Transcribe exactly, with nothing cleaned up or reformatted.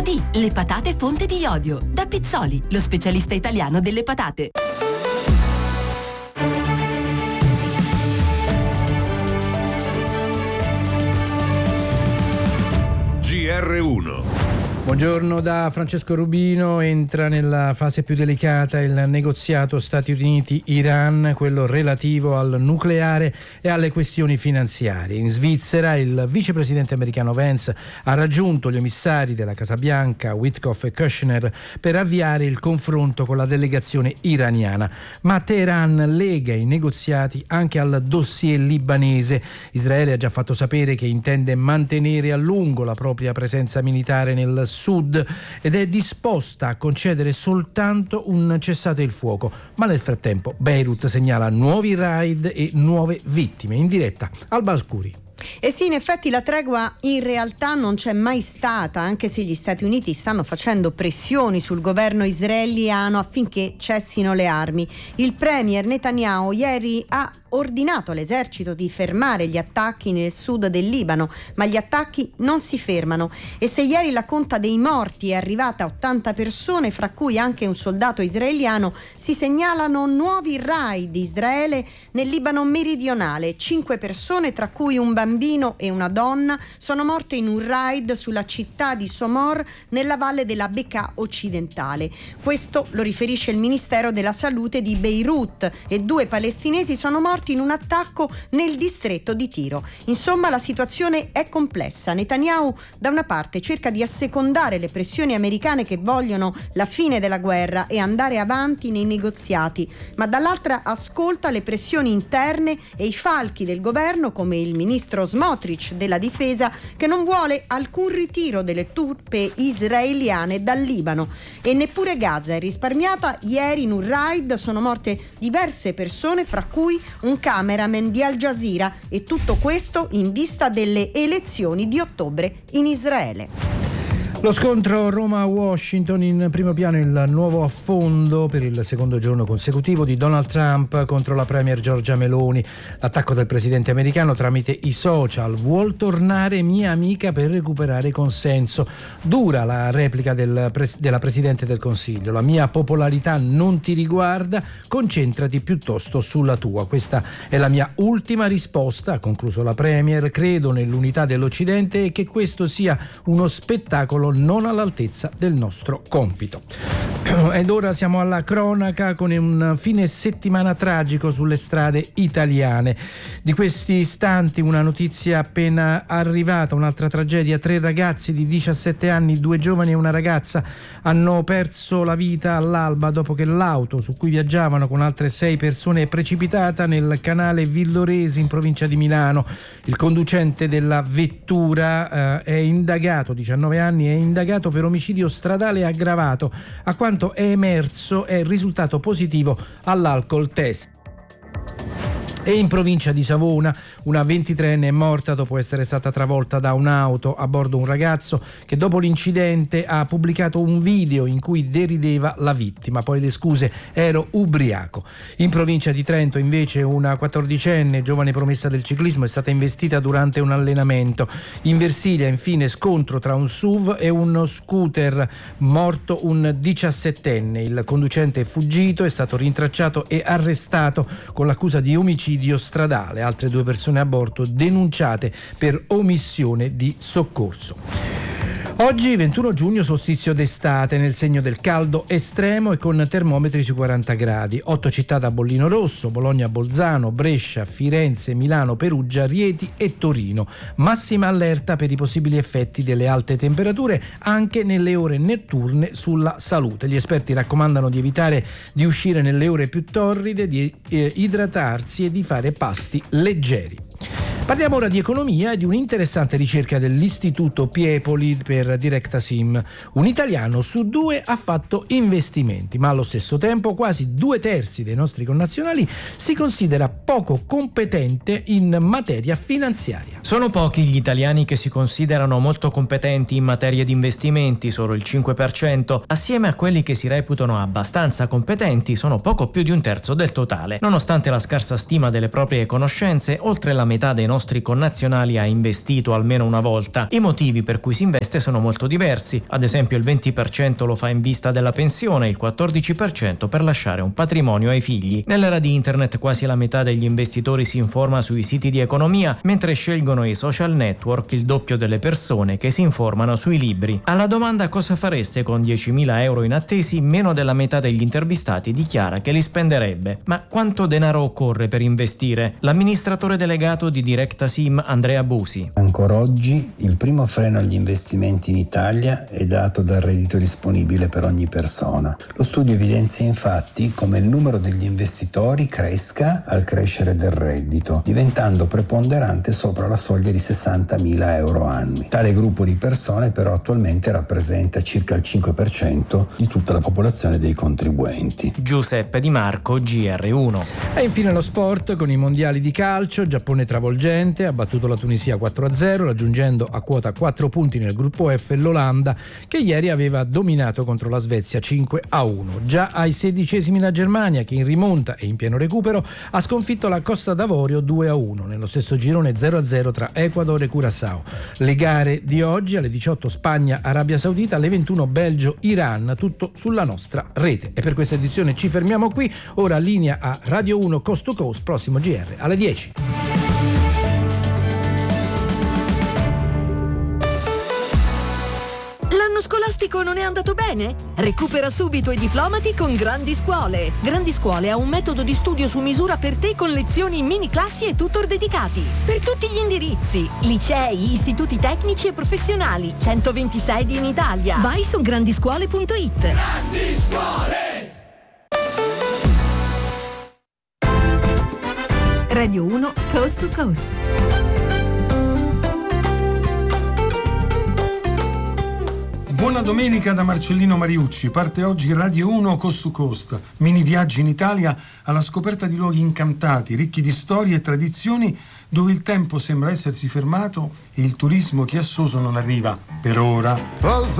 D, le patate fonte di iodio. Da Pizzoli, lo specialista italiano delle patate. G R uno. Buongiorno da Francesco Rubino. Entra nella fase più delicata il negoziato Stati Uniti-Iran, quello relativo al nucleare e alle questioni finanziarie. In Svizzera il vicepresidente americano Vance ha raggiunto gli emissari della Casa Bianca, Witkoff e Kushner, per avviare il confronto con la delegazione iraniana. Ma Teheran lega i negoziati anche al dossier libanese. Israele ha già fatto sapere che intende mantenere a lungo la propria presenza militare nel Sud ed è disposta a concedere soltanto un cessate il fuoco, ma nel frattempo Beirut segnala nuovi raid e nuove vittime. In diretta Alba Alcuri. E sì, in effetti la tregua in realtà non c'è mai stata, anche se gli Stati Uniti stanno facendo pressioni sul governo israeliano affinché cessino le armi. Il premier Netanyahu ieri ha ordinato all'esercito di fermare gli attacchi nel sud del Libano, ma gli attacchi non si fermano e se ieri la conta dei morti è arrivata a ottanta persone, fra cui anche un soldato israeliano, si segnalano nuovi raid di Israele nel Libano meridionale. Cinque persone, tra cui un bambino e una donna, sono morte in un raid sulla città di Somor nella valle della Bekaa occidentale. Questo lo riferisce il Ministero della Salute di Beirut e due palestinesi sono morti in un attacco nel distretto di Tiro. Insomma, la situazione è complessa. Netanyahu da una parte cerca di assecondare le pressioni americane che vogliono la fine della guerra e andare avanti nei negoziati, ma dall'altra ascolta le pressioni interne e i falchi del governo, come il ministro Smotrich della difesa, che non vuole alcun ritiro delle truppe israeliane dal Libano. E neppure Gaza è risparmiata. Ieri in un raid sono morte diverse persone, fra cui un un cameraman di Al Jazeera, e tutto questo in vista delle elezioni di ottobre in Israele. Lo scontro Roma-Washington, in primo piano il nuovo affondo per il secondo giorno consecutivo di Donald Trump contro la premier Giorgia Meloni. L'attacco del presidente americano tramite i social: vuol tornare mia amica per recuperare consenso. Dura la replica del pres- della Presidente del Consiglio: la mia popolarità non ti riguarda, concentrati piuttosto sulla tua. Questa è la mia ultima risposta, ha concluso la premier. Credo nell'unità dell'Occidente e che questo sia uno spettacolo non all'altezza del nostro compito. Ed ora siamo alla cronaca con un fine settimana tragico sulle strade italiane. Di questi istanti una notizia appena arrivata, un'altra tragedia: tre ragazzi di diciassette anni, due giovani e una ragazza, hanno perso la vita all'alba dopo che l'auto su cui viaggiavano con altre sei persone è precipitata nel canale Villoresi in provincia di Milano. Il conducente della vettura eh, è indagato, diciannove anni, è indagato per omicidio stradale aggravato. A quanto è emerso è il risultato positivo all'alcol test. E in provincia di Savona una ventitreenne è morta dopo essere stata travolta da un'auto. A bordo un ragazzo che dopo l'incidente ha pubblicato un video in cui derideva la vittima. Poi le scuse: ero ubriaco. In provincia di Trento invece una quattordicenne, giovane promessa del ciclismo, è stata investita durante un allenamento. In Versilia infine scontro tra un S U V e uno scooter, morto un diciassettenne. Il conducente è fuggito, è stato rintracciato e arrestato con l'accusa di omicidio stradale. Altre due persone a bordo denunciate per omissione di soccorso. Oggi ventuno giugno, solstizio d'estate nel segno del caldo estremo e con termometri sui quaranta gradi. Otto città da bollino rosso: Bologna, Bolzano, Brescia, Firenze, Milano, Perugia, Rieti e Torino. Massima allerta per i possibili effetti delle alte temperature anche nelle ore notturne sulla salute. Gli esperti raccomandano di evitare di uscire nelle ore più torride, di eh, idratarsi e di fare pasti leggeri. Parliamo ora di economia e di un'interessante ricerca dell'Istituto Piepoli per Directasim. Un italiano su due ha fatto investimenti, ma allo stesso tempo quasi due terzi dei nostri connazionali si considera poco competente in materia finanziaria. Sono pochi gli italiani che si considerano molto competenti in materia di investimenti, solo il cinque per cento. Assieme a quelli che si reputano abbastanza competenti, sono poco più di un terzo del totale. Nonostante la scarsa stima delle proprie conoscenze, oltre la metà dei nostri connazionali ha investito almeno una volta. I motivi per cui si investe sono molto diversi. Ad esempio il venti per cento lo fa in vista della pensione, il quattordici per cento per lasciare un patrimonio ai figli. Nell'era di internet quasi la metà degli investitori si informa sui siti di economia, mentre scelgono i social network il doppio delle persone che si informano sui libri. Alla domanda cosa fareste con diecimila euro inattesi, meno della metà degli intervistati dichiara che li spenderebbe. Ma quanto denaro occorre per investire? L'amministratore delegato di Directa Sim, Andrea Busi. Ancora oggi il primo freno agli investimenti in Italia è dato dal reddito disponibile per ogni persona. Lo studio evidenzia infatti come il numero degli investitori cresca al crescere del reddito, diventando preponderante sopra la soglia di sessantamila euro annui. Tale gruppo di persone però attualmente rappresenta circa il cinque per cento di tutta la popolazione dei contribuenti. Giuseppe Di Marco, G R uno. E infine lo sport con i mondiali di calcio. Giappone travolgente, ha battuto la Tunisia quattro a zero, raggiungendo a quota quattro punti nel gruppo F l'Olanda, che ieri aveva dominato contro la Svezia cinque a uno. Già ai sedicesimi la Germania, che in rimonta e in pieno recupero ha sconfitto la Costa d'Avorio due a uno. Nello stesso girone zero a zero tra Ecuador e Curaçao. Le gare di oggi alle diciotto Spagna Arabia Saudita, alle ventuno Belgio Iran, tutto sulla nostra rete. E per questa edizione ci fermiamo qui. Ora linea a Radio uno Coast to Coast, prossimo G R alle dieci. L'anno scolastico non è andato bene? Recupera subito i diplomati con Grandi Scuole. Grandi Scuole ha un metodo di studio su misura per te con lezioni, mini classi e tutor dedicati. Per tutti gli indirizzi, licei, istituti tecnici e professionali, centoventi sedi in Italia. Vai su grandiscuole punto it. Grandi Scuole! Radio uno Coast to Coast. Buona domenica da Marcellino Mariucci. Parte oggi Radio uno Coast to Coast. Mini viaggi in Italia alla scoperta di luoghi incantati, ricchi di storie e tradizioni, dove il tempo sembra essersi fermato e il turismo chiassoso non arriva per ora.